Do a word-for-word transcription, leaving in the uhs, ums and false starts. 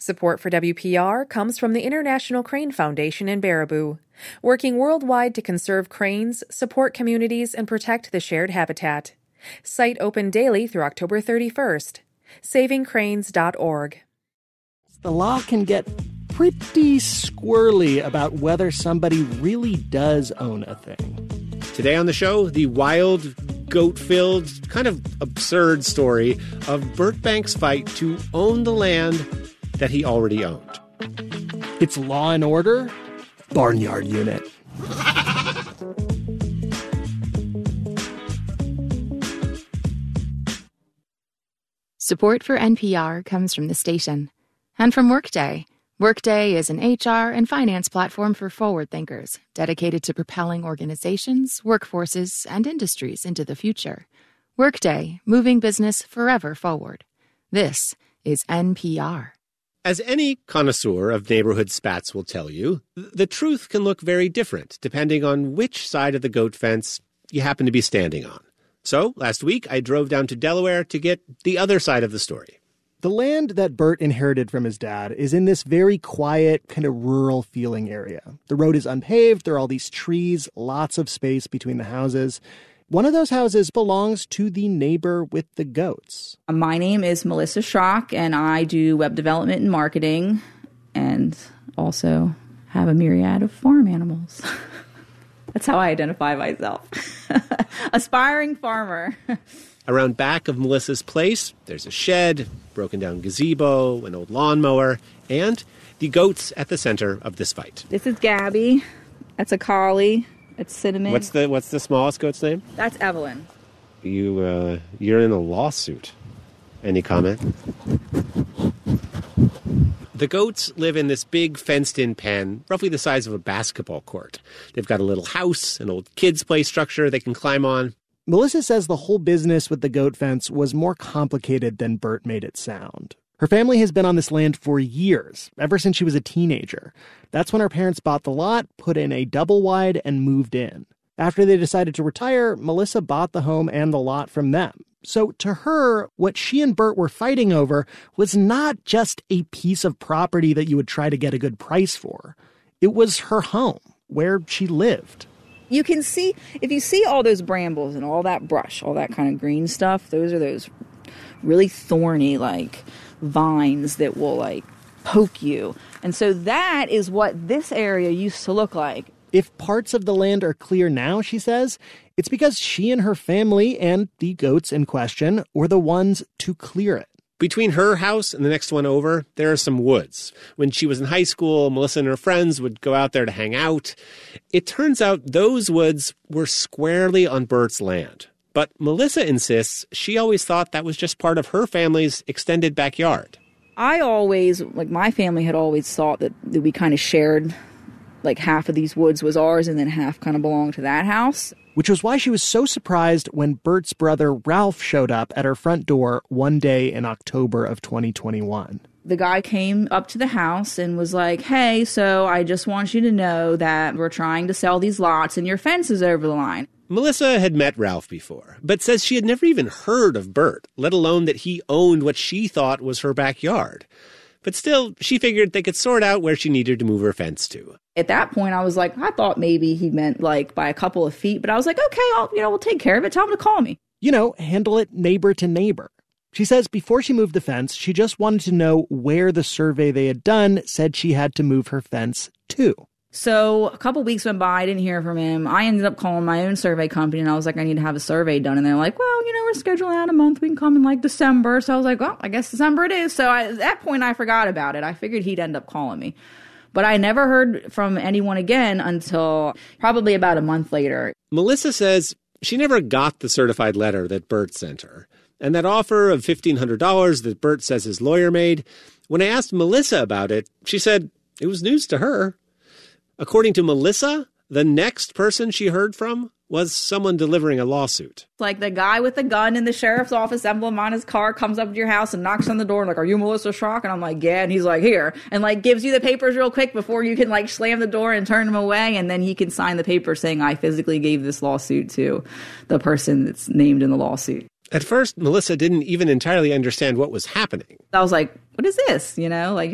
Support for W P R comes from the International Crane Foundation in Baraboo, working worldwide to conserve cranes, support communities, and protect the shared habitat. Site open daily through October thirty-first. saving cranes dot org. The law can get pretty squirrely about whether somebody really does own a thing. Today on the show, the wild, goat-filled, kind of absurd story of Burt Banks' fight to own the land that he already owned. It's Law and Order, Barnyard Unit. Support for N P R comes from the station and from Workday. Workday is an H R and finance platform for forward thinkers, dedicated to propelling organizations, workforces, and industries into the future. Workday, moving business forever forward. This is N P R. As any connoisseur of neighborhood spats will tell you, the truth can look very different depending on which side of the goat fence you happen to be standing on. So, last week, I drove down to Delaware to get the other side of the story. The land that Burt inherited from his dad is in this very quiet, kind of rural-feeling area. The road is unpaved, there are all these trees, lots of space between the houses. One of those houses belongs to the neighbor with the goats. My name is Melissa Schrock, and I do web development and marketing, and also have a myriad of farm animals. That's how I identify myself. Aspiring farmer. Around back of Melissa's place, there's a shed, broken down gazebo, an old lawnmower, and the goats at the center of this fight. This is Gabby. That's a collie. It's Cinnamon. What's the what's the smallest goat's name? That's Evelyn. You uh, you're in a lawsuit. Any comment? The goats live in this big fenced-in pen, roughly the size of a basketball court. They've got a little house, an old kids' play structure they can climb on. Melissa says the whole business with the goat fence was more complicated than Burt made it sound. Her family has been on this land for years, ever since she was a teenager. That's when her parents bought the lot, put in a double wide, and moved in. After they decided to retire, Melissa bought the home and the lot from them. So to her, what she and Burt were fighting over was not just a piece of property that you would try to get a good price for. It was her home, where she lived. You can see, if you see all those brambles and all that brush, all that kind of green stuff, those are those really thorny, like, vines that will, like, poke you. And so that is what this area used to look like. If parts of the land are clear now, she says, it's because she and her family and the goats in question were the ones to clear it. Between her house and the next one over, there are some woods. When she was in high school, Melissa and her friends would go out there to hang out. It turns out those woods were squarely on Burt's land. But Melissa insists she always thought that was just part of her family's extended backyard. I always, like my family had always thought that, that we kind of shared, like half of these woods was ours and then half kind of belonged to that house. Which was why she was so surprised when Burt's brother Ralph showed up at her front door one day in October of twenty twenty-one. The guy came up to the house and was like, hey, so I just want you to know that we're trying to sell these lots and your fence is over the line. Melissa had met Ralph before, but says she had never even heard of Burt, let alone that he owned what she thought was her backyard. But still, she figured they could sort out where she needed to move her fence to. At that point, I was like, I thought maybe he meant like by a couple of feet, but I was like, okay, I'll, you know, we'll take care of it. Tell him to call me. You know, handle it neighbor to neighbor. She says before she moved the fence, she just wanted to know where the survey they had done said she had to move her fence to. So a couple weeks went by, I didn't hear from him. I ended up calling my own survey company, and I was like, I need to have a survey done. And they're like, well, you know, we're scheduling out a month. We can come in like December. So I was like, well, I guess December it is. So I, at that point, I forgot about it. I figured he'd end up calling me. But I never heard from anyone again until probably about a month later. Melissa says she never got the certified letter that Burt sent her. And that offer of fifteen hundred dollars that Burt says his lawyer made, when I asked Melissa about it, she said it was news to her. According to Melissa, the next person she heard from was someone delivering a lawsuit. Like the guy with the gun in the sheriff's office emblem on his car comes up to your house and knocks on the door and like, are you Melissa Schrock? And I'm like, yeah. And he's like, here. And like gives you the papers real quick before you can like slam the door and turn him away. And then he can sign the paper saying, I physically gave this lawsuit to the person that's named in the lawsuit. At first, Melissa didn't even entirely understand what was happening. I was like, what is this? You know, like